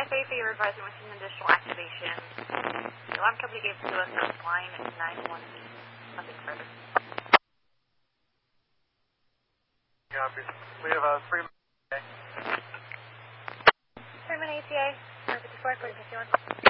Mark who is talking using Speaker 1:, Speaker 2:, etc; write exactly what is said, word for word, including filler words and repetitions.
Speaker 1: F A for your advisor with an additional activation. The alarm company gave to us on line at nine one eight. Nothing further.
Speaker 2: Copy. We have a three
Speaker 1: Three minute A T A, fifty-four, forty, fifty-one.